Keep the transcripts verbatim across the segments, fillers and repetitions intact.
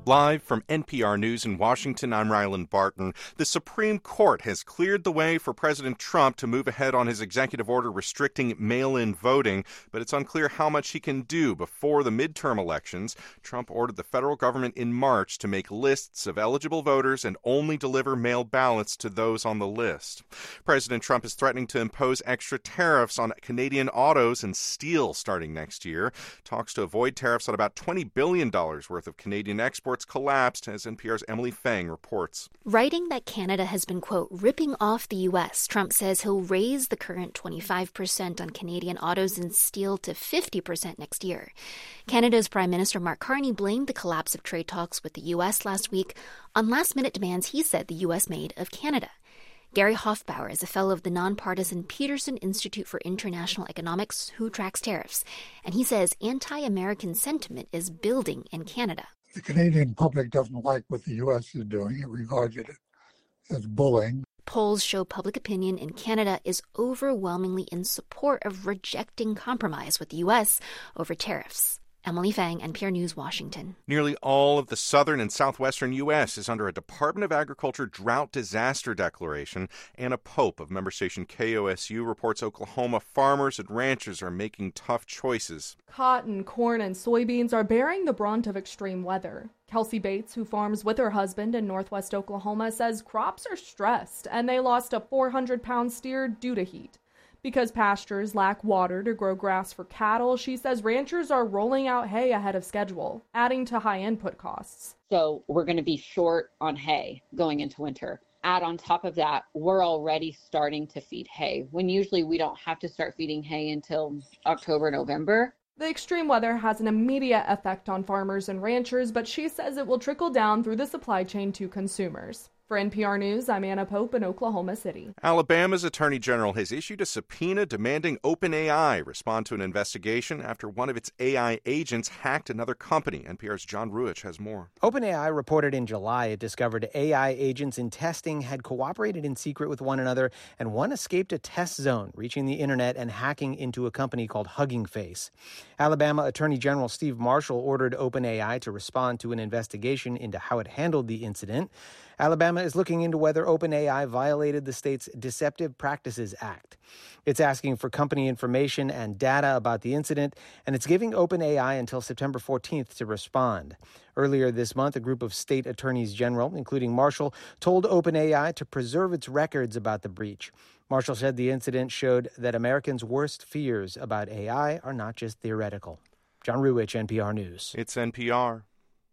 Live from N P R News in Washington, I'm Ryland Barton. The Supreme Court has cleared the way for President Trump to move ahead on his executive order restricting mail-in voting, but it's unclear how much he can do before the midterm elections. Trump ordered the federal government in March to make lists of eligible voters and only deliver mail ballots to those on the list. President Trump is threatening to impose extra tariffs on Canadian autos and steel starting next year. Talks to avoid tariffs on about twenty billion dollars worth of Canadian exports collapsed, as N P R's Emily Fang reports. Writing that Canada has been, quote, ripping off the U S, Trump says he'll raise the current twenty-five percent on Canadian autos and steel to fifty percent next year. Canada's Prime Minister Mark Carney blamed the collapse of trade talks with the U S last week on last-minute demands he said the U S made of Canada. Gary Hofbauer is a fellow of the nonpartisan Peterson Institute for International Economics who tracks tariffs, and he says anti-American sentiment is building in Canada. The Canadian public doesn't like what the U S is doing. It regards it as bullying. Polls show public opinion in Canada is overwhelmingly in support of rejecting compromise with the U S over tariffs. Emily Fang, N P R News, Washington. Nearly all of the southern and southwestern U S is under a Department of Agriculture drought disaster declaration. Anna Pope of member station K O S U reports Oklahoma farmers and ranchers are making tough choices. Cotton, corn, and soybeans are bearing the brunt of extreme weather. Kelsey Bates, who farms with her husband in northwest Oklahoma, says crops are stressed and they lost a four hundred pound steer due to heat. Because pastures lack water to grow grass for cattle, she says ranchers are rolling out hay ahead of schedule, adding to high input costs. So we're going to be short on hay going into winter. Add on top of that, we're already starting to feed hay, when usually we don't have to start feeding hay until October, November. The extreme weather has an immediate effect on farmers and ranchers, but she says it will trickle down through the supply chain to consumers. For N P R News, I'm Anna Pope in Oklahoma City. Alabama's Attorney General has issued a subpoena demanding OpenAI respond to an investigation after one of its A I agents hacked another company. N P R's John Ruich has more. OpenAI reported in July it discovered A I agents in testing had cooperated in secret with one another, and one escaped a test zone, reaching the internet and hacking into a company called Hugging Face. Alabama Attorney General Steve Marshall ordered OpenAI to respond to an investigation into how it handled the incident. Alabama is looking into whether OpenAI violated the state's Deceptive Practices Act. It's asking for company information and data about the incident, and it's giving OpenAI until September fourteenth to respond. Earlier this month, a group of state attorneys general, including Marshall, told OpenAI to preserve its records about the breach. Marshall said the incident showed that Americans' worst fears about A I are not just theoretical. John Ruich, N P R News. It's N P R.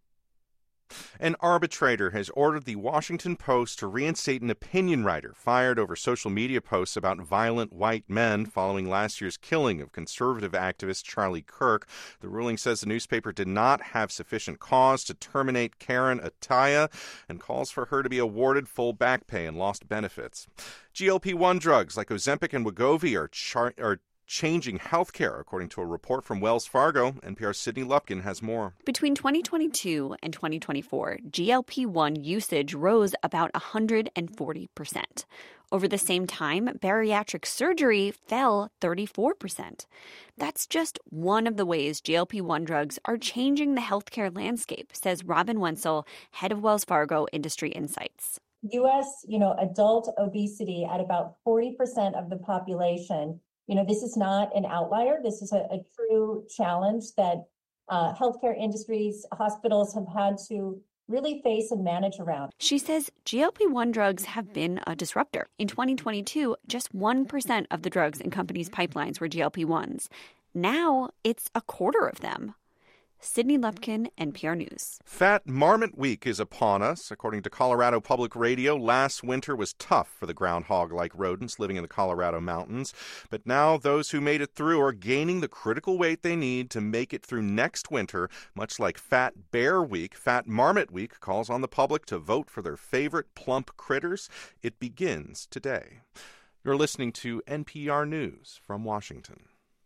An arbitrator has ordered the Washington Post to reinstate an opinion writer fired over social media posts about violent white men following last year's killing of conservative activist Charlie Kirk. The ruling says the newspaper did not have sufficient cause to terminate Karen Ataya and calls for her to be awarded full back pay and lost benefits. G L P one drugs like Ozempic and Wegovy are, char- are changing healthcare, according to a report from Wells Fargo. N P R's Sydney Lupkin has more. Between twenty twenty-two and twenty twenty-four, G L P one usage rose about one hundred forty percent. Over the same time, bariatric surgery fell thirty-four percent. That's just one of the ways G L P one drugs are changing the healthcare landscape, says Robin Wenzel, head of Wells Fargo Industry Insights. U S, you know, adult obesity at about forty percent of the population. You know, this is not an outlier. This is a, a true challenge that uh, healthcare industries, hospitals have had to really face and manage around. She says G L P one drugs have been a disruptor. In twenty twenty-two, just one percent of the drugs in companies' pipelines were G L P ones. Now it's a quarter of them. Sydney Lupkin, N P R News. Fat Marmot Week is upon us. According to Colorado Public Radio, last winter was tough for the groundhog-like rodents living in the Colorado mountains. But now those who made it through are gaining the critical weight they need to make it through next winter. Much like Fat Bear Week, Fat Marmot Week calls on the public to vote for their favorite plump critters. It begins today. You're listening to N P R News from Washington.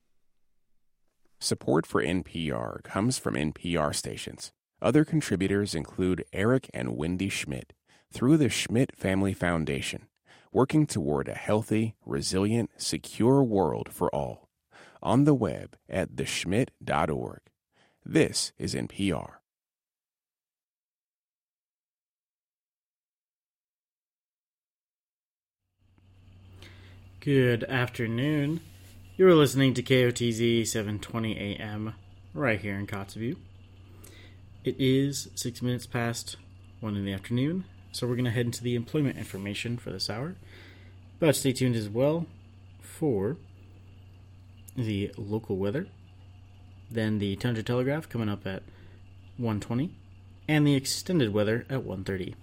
Support for N P R comes from N P R stations. Other contributors include Eric and Wendy Schmidt through the Schmidt Family Foundation, working toward a healthy, resilient, secure world for all. On the web at the schmidt dot org. This is N P R. Good afternoon. You're listening to K O T Z seven twenty A M right here in Kotzebue. It is six minutes past one in the afternoon, so we're going to head into the employment information for this hour. But stay tuned as well for the local weather, then the Tundra Telegraph coming up at one twenty, and the extended weather at one thirty.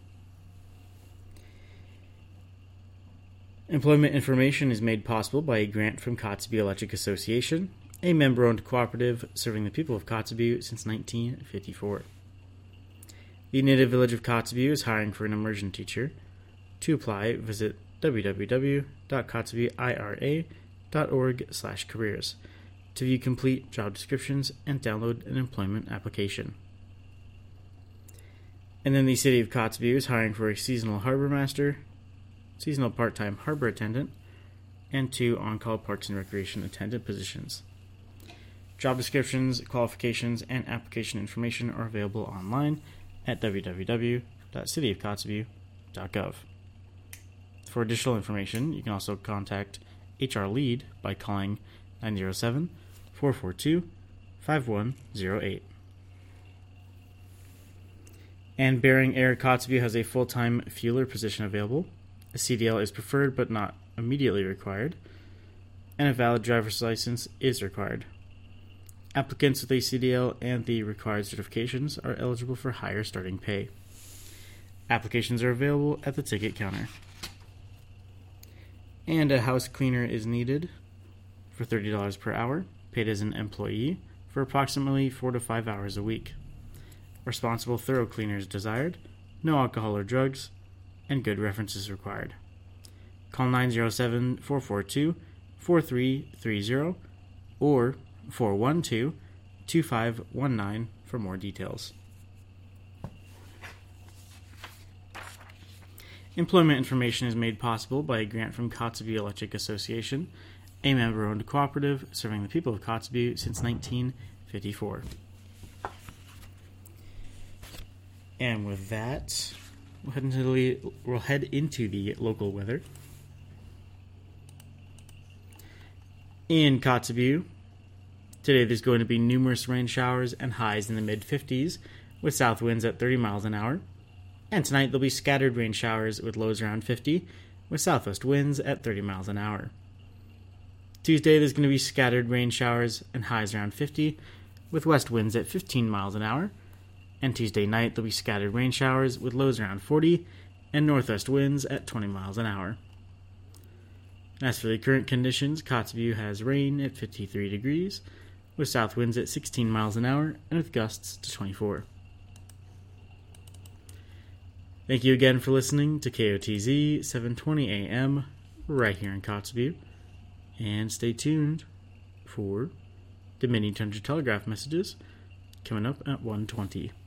Employment information is made possible by a grant from Kotzebue Electric Association, a member-owned cooperative serving the people of Kotzebue since nineteen fifty-four. The native village of Kotzebue is hiring for an immersion teacher. To apply, visit w w w dot kotzebue i r a dot org slash careers to view complete job descriptions and download an employment application. And then the city of Kotzebue is hiring for a seasonal harbor master, seasonal part-time harbor attendant, and two on-call parks and recreation attendant positions. Job descriptions, qualifications, and application information are available online at w w w dot city of kotzebue dot gov. For additional information, you can also contact H R Lead by calling nine zero seven, four four two, five one zero eight. And Bering Air Kotzebue has a full-time fueler position available. A C D L is preferred but not immediately required, and a valid driver's license is required. Applicants with a C D L and the required certifications are eligible for higher starting pay. Applications are available at the ticket counter. And a house cleaner is needed for thirty dollars per hour, paid as an employee for approximately four to five hours a week. Responsible thorough cleaners desired, no alcohol or drugs, and good references required. Call nine zero seven, four four two, four three three zero or four one two, two five one nine for more details. Employment information is made possible by a grant from Kotzebue Electric Association, a member-owned cooperative serving the people of Kotzebue since nineteen fifty-four. And with that, we'll head into the, we'll head into the local weather. In Kotzebue, today there's going to be numerous rain showers and highs in the mid-fifties with south winds at thirty miles an hour. And tonight there'll be scattered rain showers with lows around fifty with southwest winds at thirty miles an hour. Tuesday there's going to be scattered rain showers and highs around fifty with west winds at fifteen miles an hour. And Tuesday night there'll be scattered rain showers with lows around forty and northwest winds at twenty miles an hour. As for the current conditions, Kotzebue has rain at fifty-three degrees with south winds at sixteen miles an hour and with gusts to twenty-four. Thank you again for listening to K O T Z seven twenty A M right here in Kotzebue. And stay tuned for the mini Tundra Telegraph messages coming up at one twenty.